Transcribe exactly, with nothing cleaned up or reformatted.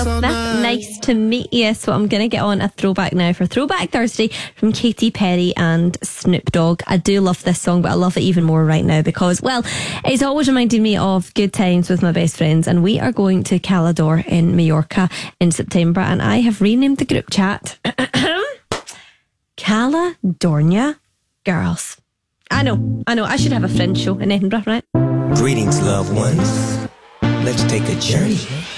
Smith, nice to meet you. So I'm going to get on a throwback now for Throwback Thursday from Katy Perry and Snoop Dogg. I do love this song, but I love it even more right now because, well, it's always reminding me of good times with my best friends, and we are going to Calador in Mallorca in September, and I have renamed the group chat Caladornia Girls. I know, I know, I should have a friend show in Edinburgh, right? Greetings, loved ones. Let's take a journey